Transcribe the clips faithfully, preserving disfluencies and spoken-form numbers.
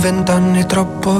Vent'anni troppo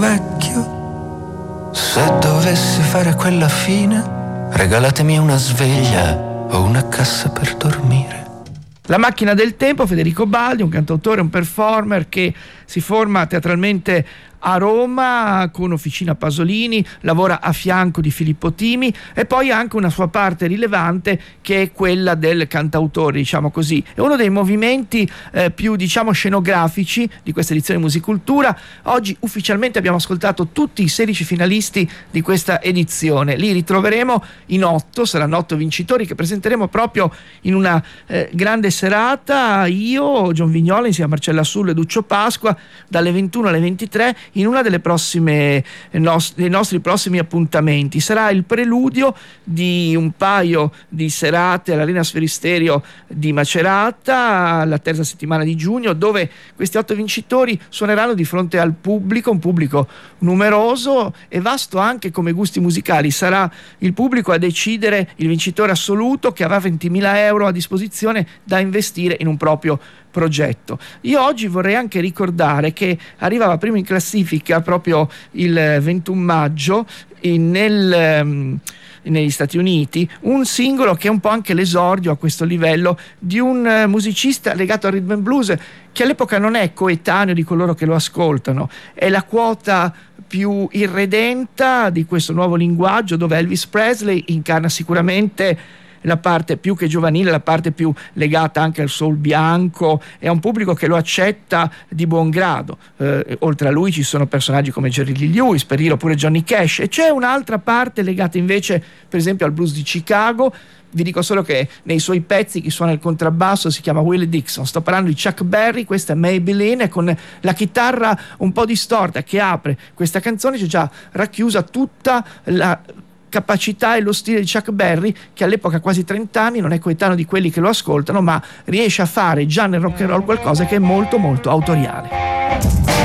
vecchio, se dovessi fare quella fine, regalatemi una sveglia o una cassa per dormire. La macchina del tempo, Federico Baldi, un cantautore, un performer che si forma teatralmente a Roma con Officina Pasolini, lavora a fianco di Filippo Timi e poi anche una sua parte rilevante che è quella del cantautore, diciamo così. È uno dei movimenti eh, più diciamo scenografici di questa edizione Musicultura. Oggi ufficialmente abbiamo ascoltato tutti i sedici finalisti di questa edizione. Li ritroveremo in otto, saranno otto vincitori che presenteremo proprio in una eh, grande serata, io, John Vignola insieme a Marcella Sullo e Duccio Pasqua, dalle ventuno alle ventitré in una delle prossime nos- dei nostri prossimi appuntamenti. Sarà il preludio di un paio di serate all'Arena Sferisterio di Macerata la terza settimana di giugno, dove questi otto vincitori suoneranno di fronte al pubblico, un pubblico numeroso e vasto anche come gusti musicali. Sarà il pubblico a decidere il vincitore assoluto, che avrà ventimila euro a disposizione da investire in un proprio progetto. Io oggi vorrei anche ricordare che arrivava primo in classifica proprio il ventuno maggio in, nel, um, negli Stati Uniti un singolo che è un po' anche l'esordio a questo livello di un uh, musicista legato al rhythm and blues che all'epoca non è coetaneo di coloro che lo ascoltano, è la quota più irredenta di questo nuovo linguaggio, dove Elvis Presley incarna sicuramente la parte più che giovanile, la parte più legata anche al soul bianco. È un pubblico che lo accetta di buon grado. Eh, oltre a lui ci sono personaggi come Jerry Lee Lewis, per dire, oppure Johnny Cash, e c'è un'altra parte legata invece per esempio al blues di Chicago. Vi dico solo che nei suoi pezzi chi suona il contrabbasso si chiama Willie Dixon. Sto parlando di Chuck Berry, questa è Maybelline, e con la chitarra un po' distorta che apre questa canzone c'è già racchiusa tutta la capacità e lo stile di Chuck Berry, che all'epoca ha quasi trenta anni, non è coetaneo di quelli che lo ascoltano, ma riesce a fare già nel rock and roll qualcosa che è molto molto autoriale.